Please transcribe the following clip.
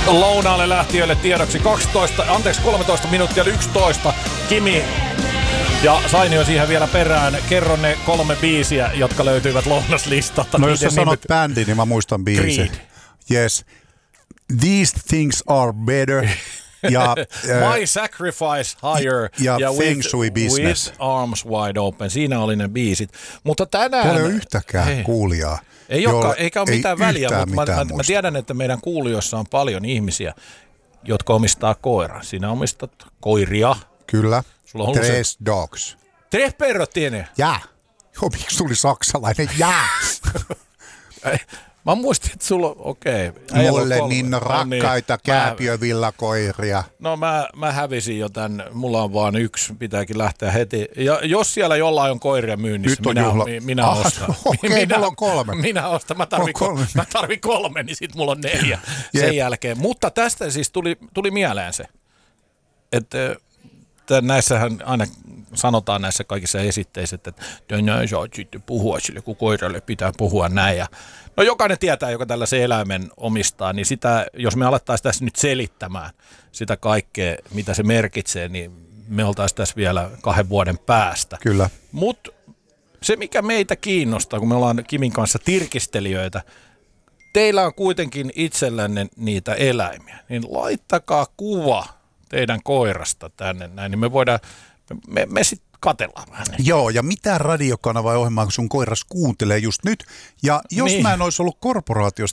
Lounaalle lähtiöille tiedoksi 13 minuuttia 11. Kimi ja Sainio siihen vielä perään. Kerro ne 3 biisiä, jotka löytyivät lounaslistalta. No jos sä sanot bändi, niin mä muistan biisin. Creed. Yes. These things are better. Ja, My Sacrifice Higher ja Feng Shui Business. With Arms Wide Open. Siinä oli ne biisit. Mutta tänään... Tuolla ei ole yhtäkään kuulijaa. Eikä ole mitään väliä, mutta mä tiedän, että meidän kuulijoissa on paljon ihmisiä, jotka omistaa koiran. Sinä omistat koiria. Kyllä. Sulla on Tres dogs. Tres perros tiene. Jää. Joo, miksi tuli saksalainen? Jää. Mä muistin, että sulla on, okei. Mulle niin rakkaita kääpiövillakoiria. No mä hävisin jo tän, mulla on vaan yksi, pitääkin lähteä heti. Ja jos siellä jollain on koiria myynnissä, minä ostan. Okei, mulla on 3. Minä ostan, mä tarvin 3, niin sit mulla on 4 sen jälkeen. Mutta tästä siis tuli mieleen se, että näissähän aina sanotaan näissä kaikissa esitteissä, että näin saa sitten puhua sille, kun koiralle pitää puhua näin. Ja no jokainen tietää, joka tällaisen eläimen omistaa, niin sitä, jos me alettaisiin tässä nyt selittämään sitä kaikkea, mitä se merkitsee, niin me oltaisiin tässä vielä 2 vuoden päästä. Kyllä. Mutta se, mikä meitä kiinnostaa, kun me ollaan Kimin kanssa tirkistelijöitä, teillä on kuitenkin itsellänne niitä eläimiä, niin laittakaa kuva teidän koirasta tänne näin, niin me voidaan, me sitten katsellaan vähän. Joo, ja mitä radiokanavaa ohjelmaa, kun sun koiras kuuntelee just nyt. Ja jos mä en olisi ollut korporaatiossa